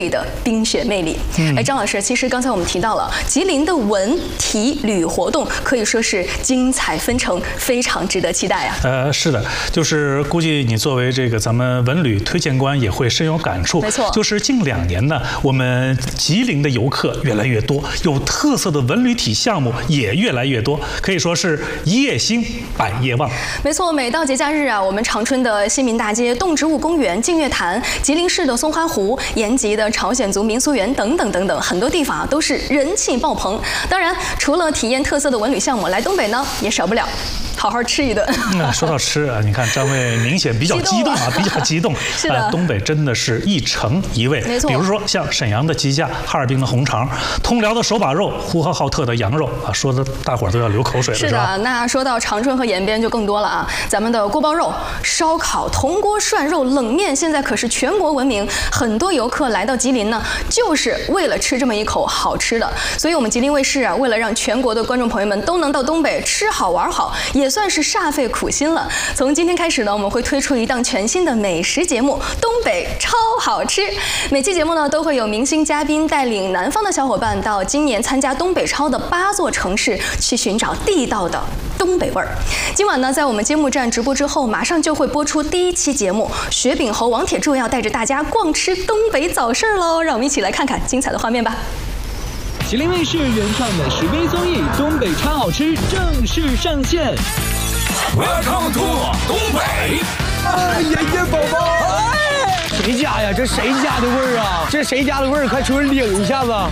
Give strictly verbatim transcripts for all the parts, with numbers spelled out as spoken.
的冰雪魅力。嗯、哎，张老师，其实刚才我们提到了吉林的文体旅活动可以说是精彩纷呈，非常值得期待啊。 呃，是的，就是估计你作为这个咱们文旅推荐官也会深有感触。 没错， 就是近两年呢，我们吉林的游客越来越多，有特色的文旅体项目也越来越多，可以说是一夜兴，百业旺。 没错，每到节假日啊，我们长春的新民大街、动植物公园、净月潭、吉林市的松花湖、延吉的朝鲜族民俗园等等等等，很多地方啊都是人气爆棚。当然，除了体验特色的文旅项目，来东北呢也少不了好好吃一顿。 嗯，说到吃啊，你看张卫明显比较激动啊，比较激动。 是的、 呃，东北真的是一城一味。 没错， 比如说像沈阳的鸡架、哈尔滨的红肠、通辽的手把肉、呼和浩特的羊肉啊，说的大伙儿都要流口水了， 是的。 是吧？ 那说到长春和延边就更多了啊，咱们的锅包肉、烧烤、铜锅涮肉、冷面，现在可是全国闻名。很多游客来到吉林呢，就是为了吃这么一口好吃的。所以，我们吉林卫视啊，为了让全国的观众朋友们都能到东北吃好玩好，也算是煞费苦心了。从今天开始呢，我们会推出一档全新的美食节目《东北超好吃》。每期节目呢，都会有明星嘉宾带领南方的小伙伴到今年参加东北超的八座城市，去寻找地道的东北味儿。今晚呢，在我们揭幕战直播之后，马上就会播出第一期节目，雪饼猴王铁柱要带着大家逛吃东北早市喽！让我们一起来看看精彩的画面吧。 吉林卫视原创美食微综艺《东北超好吃》正式上线。 Welcome to 东北！ 哎，爷爷宝宝，哎，谁家呀？这谁家的味儿啊？这谁家的味儿？快出来领一下子啊！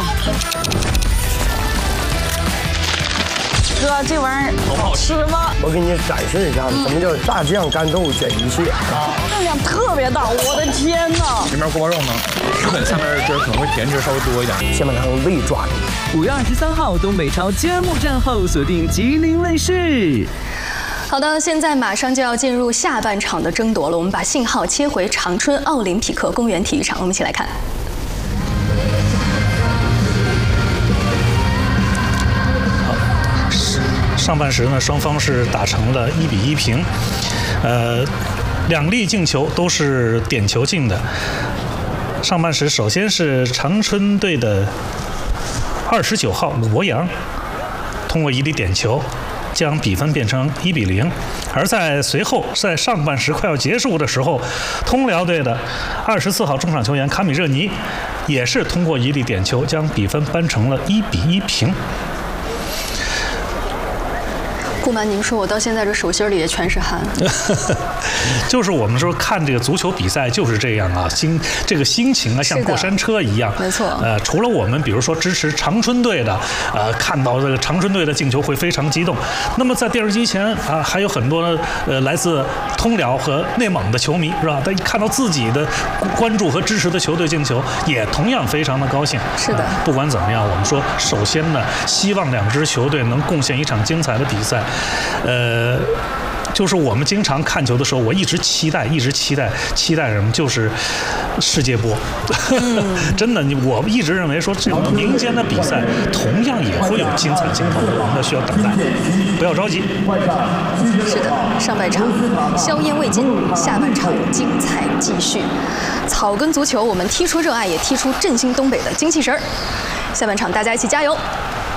哥，这玩意儿好吃吗？ 我给你展示一下什么叫大酱干豆卷一切啊！ 分量特别大，我的天哪！ 里面锅包肉呢，日本下面汁儿可能会甜汁稍微多一点。 先把它用胃抓住。 五月二十三号东北超揭幕战后，锁定吉林卫视。 好的，现在马上就要进入下半场的争夺了，我们把信号切回长春奥林匹克公园体育场，我们一起来看。 上半时呢，双方是打成了一比一平，呃，两粒进球都是点球进的。上半时首先是长春队的二十九号鲁博洋通过一粒点球将比分变成一比零，而在随后在上半时快要结束的时候，通辽队的二十四号中场球员卡米热尼也是通过一粒点球将比分扳成了一比一平。 不瞒您说，我到现在这手心里也全是汗。 就是我们说看这个足球比赛就是这样啊，心这个心情啊，像过山车一样。 没错。 呃，除了我们比如说支持长春队的，呃，看到这个长春队的进球会非常激动。那么在电视机前啊，还有很多呃来自通辽和内蒙的球迷，是吧？他一看到自己的关注和支持的球队进球，也同样非常的高兴。 是的。 呃、不管怎么样，我们说首先呢，希望两支球队能贡献一场精彩的比赛。呃，就是我们经常看球的时候，我一直期待，一直期待，期待什么？就是世界波。嗯、真的，我一直认为说，这种民间的比赛同样也会有精彩镜头，我们要需要等待，不要着急。 是的，上半场硝烟未尽，下半场精彩继续。草根足球，我们踢出热爱，也踢出振兴东北的精气神儿。下半场大家一起加油！